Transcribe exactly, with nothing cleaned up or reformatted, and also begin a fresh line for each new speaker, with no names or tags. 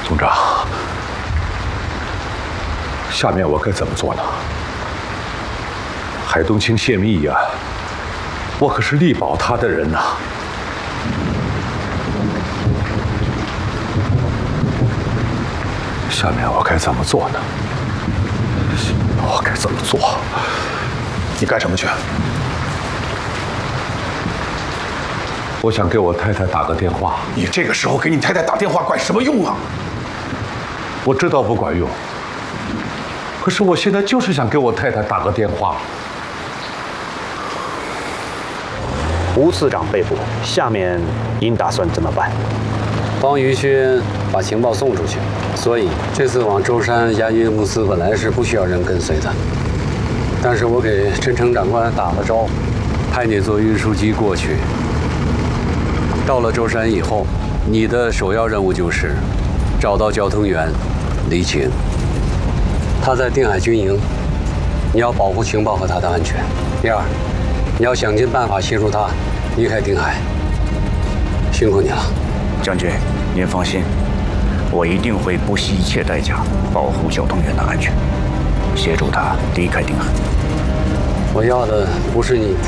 总长，下面我该怎么做呢？海东青泄密呀，我可是力保他的人呐。下面我该怎么做呢？我该怎么做？
你干什么去？
我想给我太太打个电话。
你这个时候给你太太打电话管什么用啊？
我知道不管用，可是我现在就是想给我太太打个电话。
吴次长被捕，下面您打算怎么办？
帮于勋把情报送出去，所以这次往舟山押运物资本来是不需要人跟随的。但是我给陈诚长官打了招呼，派你坐运输机过去。到了舟山以后，你的首要任务就是找到交通员李琴，他在定海军营，你要保护情报和他的安全。第二，你要想尽办法协助他离开定海。辛苦你了，
将军，您放心，我一定会不惜一切代价保护交通员的安全，协助他离开定海。
我要的不是你